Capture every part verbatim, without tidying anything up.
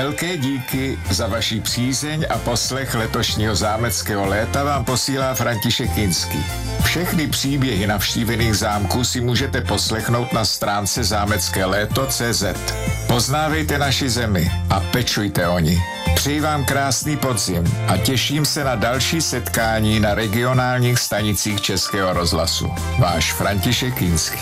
Velké díky za vaši přízeň a poslech letošního zámeckého léta vám posílá František Kinský. Všechny příběhy navštívených zámků si můžete poslechnout na stránce zámecké léto tečka cé zet. Poznávejte naši zemi a pečujte o ní. Přeji vám krásný podzim a těším se na další setkání na regionálních stanicích Českého rozhlasu. Váš František Kinský.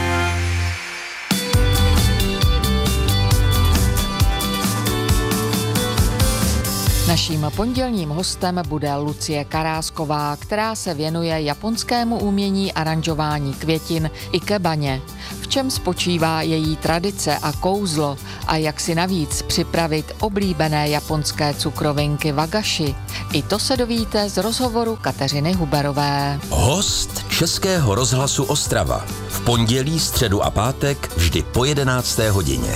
Naším pondělním hostem bude Lucie Karásková, která se věnuje japonskému umění aranžování květin ikebaně. V čem spočívá její tradice a kouzlo a jak si navíc připravit oblíbené japonské cukrovinky wagashi. I to se dovíte z rozhovoru Kateřiny Huberové. Host Českého rozhlasu Ostrava. V pondělí, středu a pátek vždy po jedenácté hodině.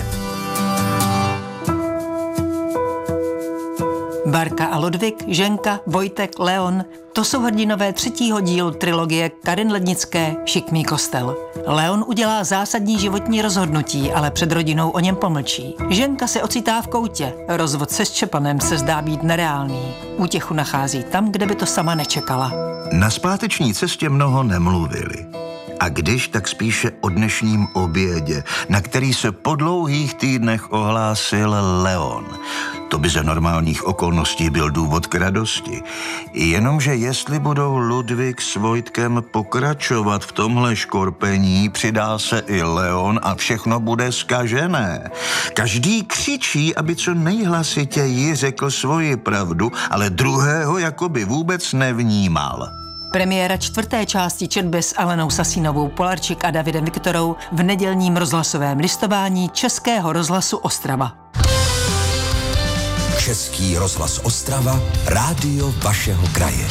Barka a Ludvík, Ženka, Vojtek, Leon, to jsou hrdinové třetího dílu trilogie Karin Lednické Šikmý kostel. Leon udělá zásadní životní rozhodnutí, ale před rodinou o něm pomlčí. Ženka se ocitá v koutě, rozvod se Štěpanem se zdá být nereálný. Útěchu nachází tam, kde by to sama nečekala. Na zpáteční cestě mnoho nemluvili. A když, tak spíše o dnešním obědě, na který se po dlouhých týdnech ohlásil Leon. To by za normálních okolností byl důvod k radosti. Jenomže jestli budou Ludvík s Vojtkem pokračovat v tomhle škorpení, přidá se i Leon a všechno bude zkažené. Každý křičí, aby co nejhlasitěji řekl svoji pravdu, ale druhého jakoby vůbec nevnímal. Premiéra čtvrté části četby s Alenou Sasínovou Polarčík a Davidem Viktorou v nedělním rozhlasovém listování Českého rozhlasu Ostrava. Český rozhlas Ostrava, rádio vašeho kraje.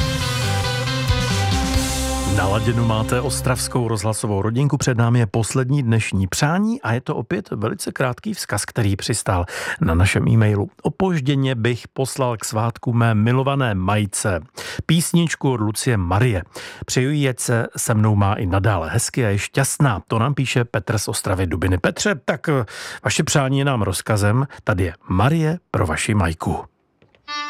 Naladěnu máte ostravskou rozhlasovou rodinku, před námi je poslední dnešní přání a je to opět velice krátký vzkaz, který přistál na našem e-mailu. Opožděně bych poslal k svátku mé milované majce písničku od Lucie Marie. Přeju jí, ať se se mnou má i nadále hezky a je šťastná. To nám píše Petr z Ostravy Dubiny. Petře, tak vaše přání je nám rozkazem. Tady je Marie pro vaši majku.